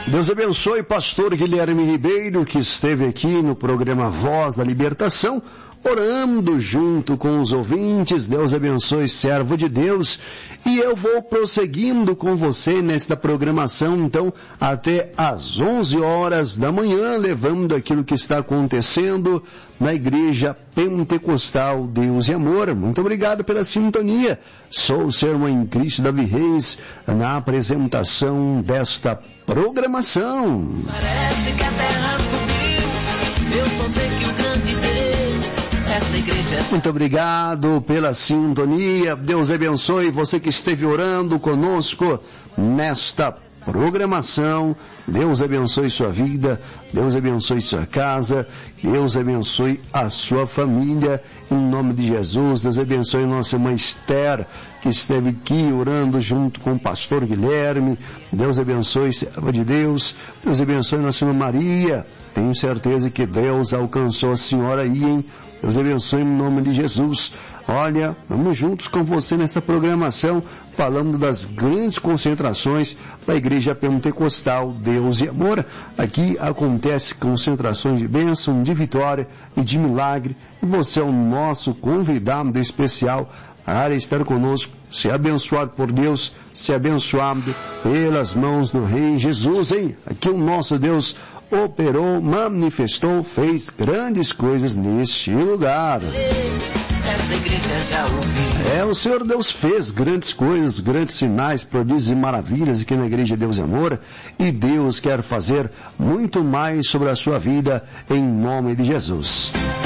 Deus abençoe pastor Guilherme Ribeiro, que esteve aqui no programa Voz da Libertação, orando junto com os ouvintes. Deus abençoe, servo de Deus. E eu vou prosseguindo com você nesta programação, então, até às 11 horas da manhã, levando aquilo que está acontecendo na Igreja Pentecostal Deus e Amor. Muito obrigado pela sintonia. Sou o seu irmão em Cristo, Davi Reis, na apresentação desta programação. Parece que a terra subiu, eu só sei que o grande Deus, essa igreja é... Muito obrigado pela sintonia. Deus abençoe você que esteve orando conosco nesta programação. Deus abençoe sua vida, Deus abençoe sua casa, Deus abençoe a sua família, em nome de Jesus. Deus abençoe nossa irmã Esther, que esteve aqui orando junto com o pastor Guilherme. Deus abençoe, serva de Deus. Deus abençoe nossa irmã Maria. Tenho certeza que Deus alcançou a senhora aí, hein? Deus abençoe em nome de Jesus. Olha, vamos juntos com você nessa programação, falando das grandes concentrações da Igreja Pentecostal Deus e Amor. Aqui acontece concentrações de bênção, de vitória e de milagre. E você é o nosso convidado especial para estar conosco, ser abençoado por Deus, ser abençoado pelas mãos do Rei Jesus, hein? Aqui o nosso Deus operou, manifestou, fez grandes coisas neste lugar. Essa igreja já ouviu. O Senhor Deus fez grandes coisas, grandes sinais, prodígios e maravilhas aqui na Igreja Deus e Amor, e Deus quer fazer muito mais sobre a sua vida em nome de Jesus.